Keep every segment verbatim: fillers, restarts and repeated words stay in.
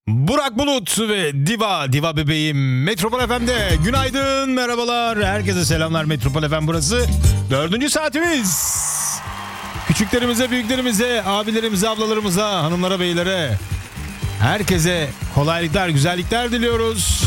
Burak Bulut ve Diva, Diva bebeğim Metropol F M'de. Günaydın, merhabalar. Herkese selamlar. Metropol F M burası. Dördüncü saatimiz. Küçüklerimize, büyüklerimize, abilerimize, ablalarımıza, hanımlara, beylere, herkese kolaylıklar, güzellikler diliyoruz.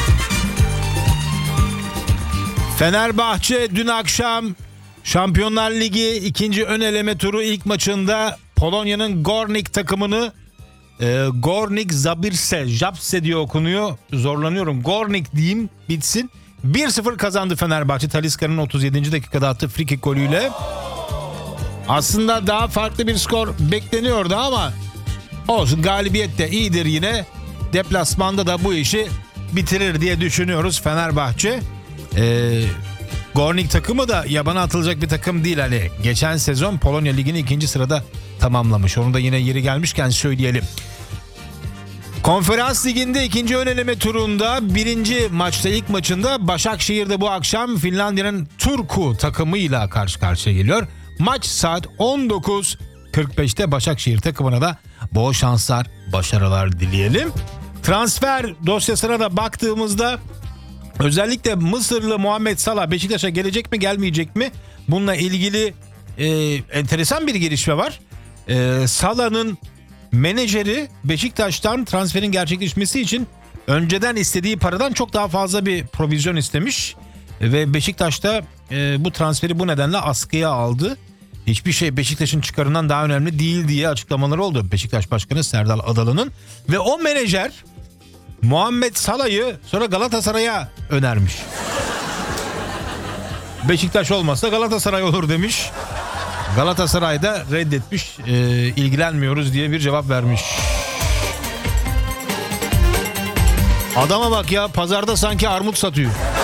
Fenerbahçe dün akşam Şampiyonlar Ligi ikinci ön eleme turu ilk maçında Polonya'nın Górnik takımını e, Górnik Zabrze, Zabrze diye okunuyor. Zorlanıyorum. Górnik diyeyim bitsin. bir sıfır kazandı Fenerbahçe. Talisca'nın otuz yedinci dakikada attığı frikik golüyle. Aslında daha farklı bir skor bekleniyordu ama olsun, galibiyet de iyidir yine. Deplasmanda da bu işi bitirir diye düşünüyoruz Fenerbahçe. Ee, Górnik takımı da yabana atılacak bir takım değil. Hani geçen sezon Polonya Ligi'ni ikinci sırada tamamlamış. Onu da yine yeri gelmişken söyleyelim. Konferans Ligi'nde ikinci ön eleme turunda birinci maçta, ilk maçında Başakşehir'de bu akşam Finlandiya'nın Turku takımıyla karşı karşıya geliyor. Maç saat on dokuz kırk beşte. Başakşehir takımına da bol şanslar, başarılar dileyelim. Transfer dosyasına da baktığımızda özellikle Mısırlı Muhammed Salah Beşiktaş'a gelecek mi, gelmeyecek mi? Bununla ilgili e, enteresan bir gelişme var. E, Salah'ın menajeri Beşiktaş'tan transferin gerçekleşmesi için önceden istediği paradan çok daha fazla bir provizyon istemiş. Ve Beşiktaş'ta e, bu transferi bu nedenle askıya aldı. Hiçbir şey Beşiktaş'ın çıkarından daha önemli değil diye açıklamaları oldu Beşiktaş Başkanı Serdal Adalı'nın. Ve o menajer Muhammed Salah'ı sonra Galatasaray'a önermiş. Beşiktaş olmazsa Galatasaray olur demiş. Galatasaray da reddetmiş, e, ilgilenmiyoruz diye bir cevap vermiş. Adama bak ya, pazarda sanki armut satıyor.